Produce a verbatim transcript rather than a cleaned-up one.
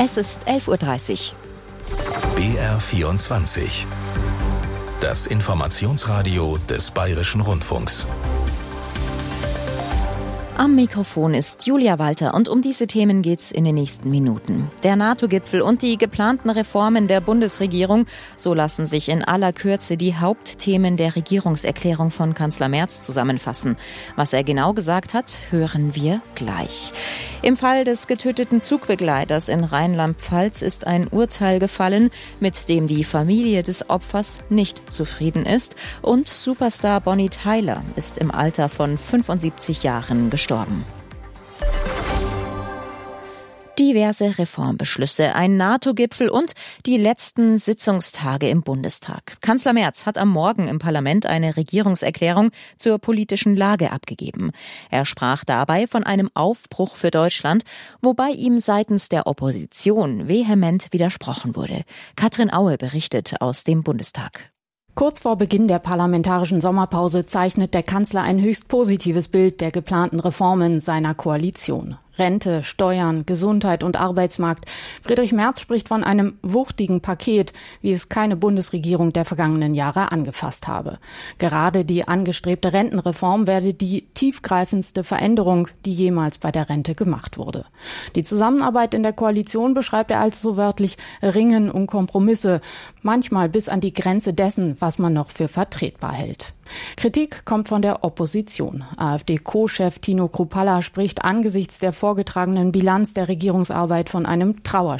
Es ist elf Uhr dreißig. B R vierundzwanzig. Das Informationsradio des Bayerischen Rundfunks. Am Mikrofon ist Julia Walter und um diese Themen geht's in den nächsten Minuten. Der NATO-Gipfel und die geplanten Reformen der Bundesregierung, so lassen sich in aller Kürze die Hauptthemen der Regierungserklärung von Kanzler Merz zusammenfassen. Was er genau gesagt hat, hören wir gleich. Im Fall des getöteten Zugbegleiters in Rheinland-Pfalz ist ein Urteil gefallen, mit dem die Familie des Opfers nicht zufrieden ist, und Superstar Bonnie Tyler ist im Alter von fünfundsiebzig Jahren gestorben. Diverse Reformbeschlüsse, ein NATO-Gipfel und die letzten Sitzungstage im Bundestag. Kanzler Merz hat am Morgen im Parlament eine Regierungserklärung zur politischen Lage abgegeben. Er sprach dabei von einem Aufbruch für Deutschland, wobei ihm seitens der Opposition vehement widersprochen wurde. Katrin Aue berichtet aus dem Bundestag. Kurz vor Beginn der parlamentarischen Sommerpause zeichnet der Kanzler ein höchst positives Bild der geplanten Reformen seiner Koalition. Rente, Steuern, Gesundheit und Arbeitsmarkt. Friedrich Merz spricht von einem wuchtigen Paket, wie es keine Bundesregierung der vergangenen Jahre angefasst habe. Gerade die angestrebte Rentenreform werde die tiefgreifendste Veränderung, die jemals bei der Rente gemacht wurde. Die Zusammenarbeit in der Koalition beschreibt er als so wörtlich Ringen um Kompromisse, manchmal bis an die Grenze dessen, was man noch für vertretbar hält. Kritik kommt von der Opposition. AfD-Co-Chef Tino Kruppalla spricht angesichts der vorgetragenen Bilanz der Regierungsarbeit von einem Trauerspiel.